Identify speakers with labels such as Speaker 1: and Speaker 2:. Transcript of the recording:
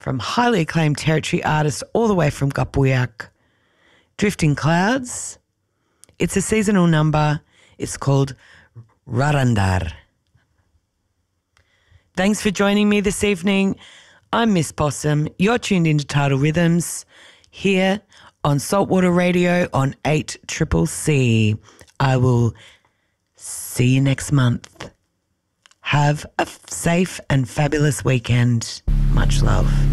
Speaker 1: from highly acclaimed territory artists all the way from Gapuyak. Drifting Clouds. It's a seasonal number. It's called Rarandar. Thanks for joining me this evening. I'm Miss Possum. You're tuned into Tidal Rhythms here on Saltwater Radio on 8CCC. I will see you next month. Have a safe and fabulous weekend. Much love.